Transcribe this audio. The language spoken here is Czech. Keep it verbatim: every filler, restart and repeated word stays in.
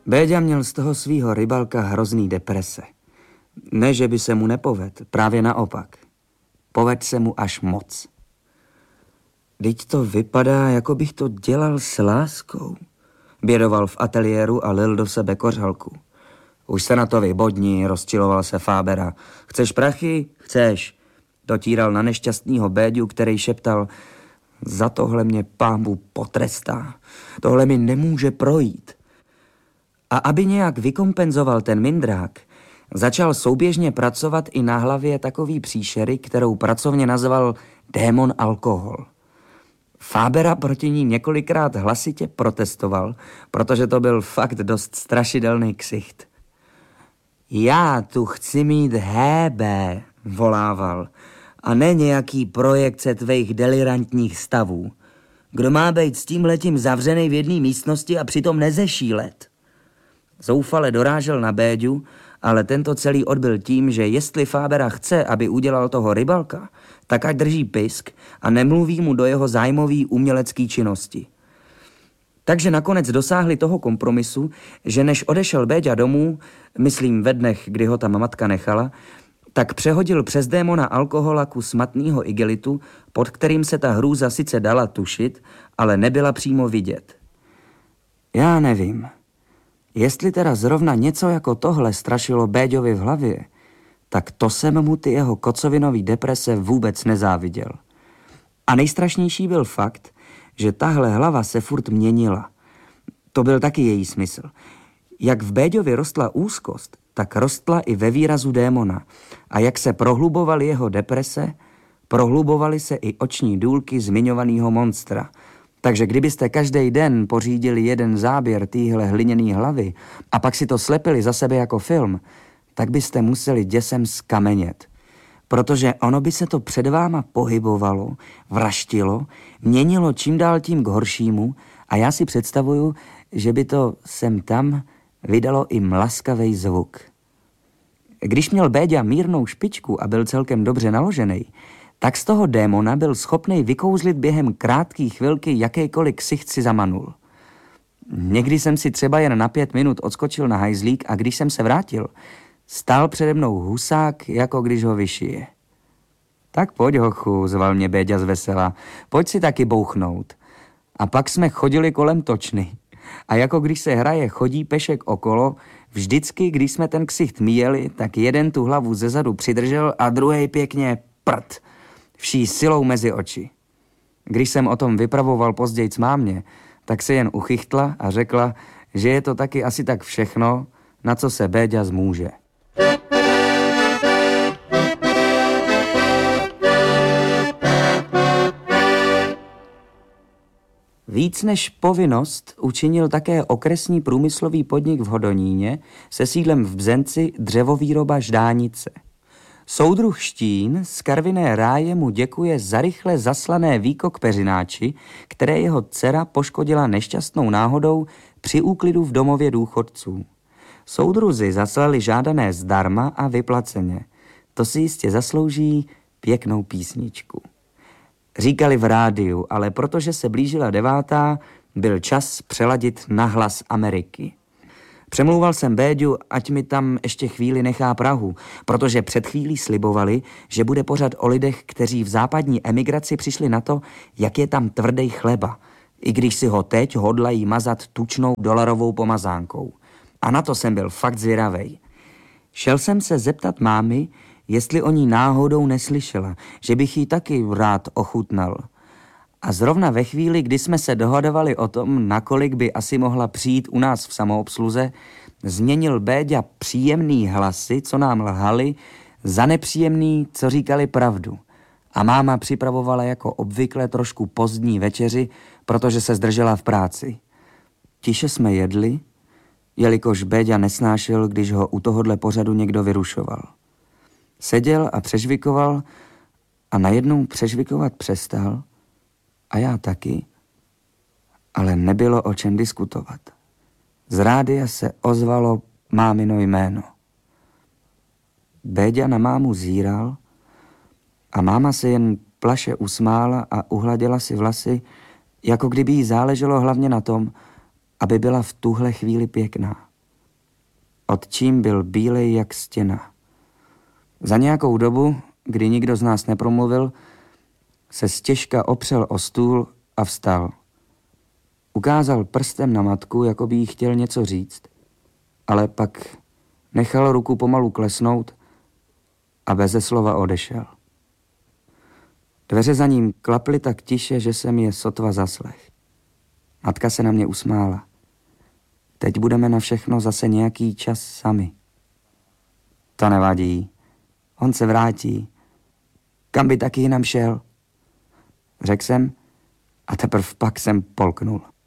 Béďa měl z toho svýho rybalka hrozný deprese. Ne, že by se mu nepoved, právě naopak. Povedl se mu až moc. Vždyť to vypadá, jako bych to dělal s láskou. Bědoval v ateliéru a lil do sebe kořalku. Už se na to vybodni, rozčiloval se Fábera. Chceš prachy? Chceš. Dotíral na nešťastného Béďu, který šeptal: za tohle mě Pánbůh potrestá. Tohle mi nemůže projít. A aby nějak vykompenzoval ten mindrák, začal souběžně pracovat i na hlavě takový příšery, kterou pracovně nazval démon alkohol. Fábera proti ní několikrát hlasitě protestoval, protože to byl fakt dost strašidelný ksicht. Já tu chci mít hébé, volával, a ne nějaký projekce tvých delirantních stavů. Kdo má být s tímhletím zavřený v jedné místnosti a přitom nezešílet? Zoufale dorážel na Béďu, ale tento celý odbyl tím, že jestli Fábera chce, aby udělal toho rybalka, tak ať drží pisk a nemluví mu do jeho zájmový umělecký činnosti. Takže nakonec dosáhli toho kompromisu, že než odešel Béďa domů, myslím ve dnech, kdy ho tam matka nechala, tak přehodil přes démona alkohola kus matného igelitu, pod kterým se ta hrůza sice dala tušit, ale nebyla přímo vidět. Já nevím. Jestli teda zrovna něco jako tohle strašilo Béďovi v hlavě, tak to jsem mu ty jeho kocovinový deprese vůbec nezáviděl. A nejstrašnější byl fakt, že tahle hlava se furt měnila. To byl taky její smysl. Jak v Béďovi rostla úzkost, tak rostla i ve výrazu démona. A jak se prohlubovaly jeho deprese, prohlubovaly se i oční důlky zmiňovaného monstra. Takže kdybyste každý den pořídili jeden záběr téhle hliněný hlavy a pak si to slepili za sebe jako film, tak byste museli děsem skamenět. Protože ono by se to před váma pohybovalo, vraštilo, měnilo čím dál tím k horšímu a já si představuju, že by to sem tam vydalo i mlaskavej zvuk. Když měl Béďa mírnou špičku a byl celkem dobře naložený, tak z toho démona byl schopný vykouzlit během krátké chvilky jakýkoliv ksicht si zamanul. Někdy jsem si třeba jen na pět minut odskočil na hajzlík a když jsem se vrátil, stál přede mnou husák, jako když ho vyšije. Tak pojď, hochu, zval mě Béďa zvesela, pojď si taky bouchnout. A pak jsme chodili kolem točny. A jako když se hraje chodí pešek okolo, vždycky, když jsme ten ksicht míjeli, tak jeden tu hlavu zezadu přidržel a druhej pěkně prd. Vší silou mezi oči. Když jsem o tom vypravoval později mámě, tak se jen uchychtla a řekla, že je to taky asi tak všechno, na co se Béďa zmůže. Víc než povinnost učinil také okresní průmyslový podnik v Hodoníně se sídlem v Bzenci dřevovýroba Ždánice. Soudruh Štín z Karviné ráje mu děkuje za rychle zaslané víko k peřináči, které jeho dcera poškodila nešťastnou náhodou při úklidu v domově důchodců. Soudruzi zaslali žádané zdarma a vyplaceně. To si jistě zaslouží pěknou písničku. Říkali v rádiu, ale protože se blížila devátá, byl čas přeladit na Hlas Ameriky. Přemlouval jsem Béďu, ať mi tam ještě chvíli nechá Prahu, protože před chvílí slibovali, že bude pořad o lidech, kteří v západní emigraci přišli na to, jak je tam tvrdý chleba, i když si ho teď hodlají mazat tučnou dolarovou pomazánkou. A na to jsem byl fakt zvědavej. Šel jsem se zeptat mámy, jestli o ní náhodou neslyšela, že bych jí taky rád ochutnal. A zrovna ve chvíli, kdy jsme se dohadovali o tom, nakolik by asi mohla přijít u nás v samoobsluze, změnil Béďa příjemný hlasy, co nám lhali, za nepříjemný, co říkali pravdu. A máma připravovala jako obvykle trošku pozdní večeři, protože se zdržela v práci. Tiše jsme jedli, jelikož Béďa nesnášel, když ho u tohodle pořadu někdo vyrušoval. Seděl a přežvikoval a najednou přežvikovat přestal, a já taky, ale nebylo o čem diskutovat. Z rádia se ozvalo mámino jméno. Béďa na mámu zíral a máma se jen plaše usmála a uhladila si vlasy, jako kdyby jí záleželo hlavně na tom, aby byla v tuhle chvíli pěkná. otčím byl bílej jak stěna. Za nějakou dobu, kdy nikdo z nás nepromluvil, se stěžka opřel o stůl a vstal. Ukázal prstem na matku, jako by jí chtěl něco říct, ale pak nechal ruku pomalu klesnout a beze slova odešel. Dveře za ním klaply tak tiše, že jsem je sotva zaslech. Matka se na mě usmála. Teď budeme na všechno zase nějaký čas sami. To nevadí. On se vrátí. Kam by taky jinam šel? Řekl jsem a teprv pak jsem polknul.